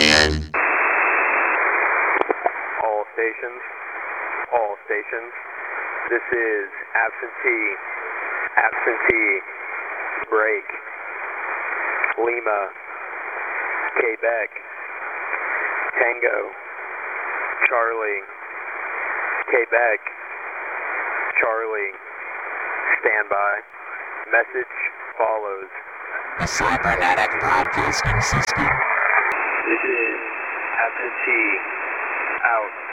in. All stations. This is absentee, break, Lima, Quebec, Tango, Charlie, Quebec, Charlie, standby. Message follows. The cybernetic broadcasting system. This is absentee, out.